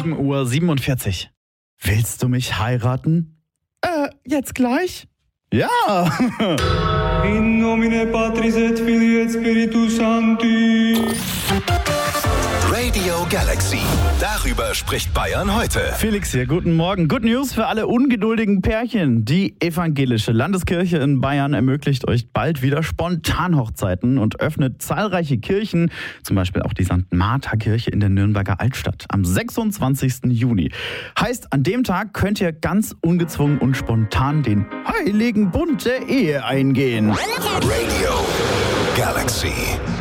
7:47 Uhr. Willst du mich heiraten? Jetzt gleich? Ja! In nomine Patris et Filii et Spiritus Sancti. Radio Galaxy. Darüber spricht Bayern heute. Felix hier, guten Morgen. Good News für alle ungeduldigen Pärchen. Die evangelische Landeskirche in Bayern ermöglicht euch bald wieder Spontanhochzeiten und öffnet zahlreiche Kirchen, zum Beispiel auch die St. Martha-Kirche in der Nürnberger Altstadt am 26. Juni. Heißt, an dem Tag könnt ihr ganz ungezwungen und spontan den heiligen Bund der Ehe eingehen. Radio Galaxy.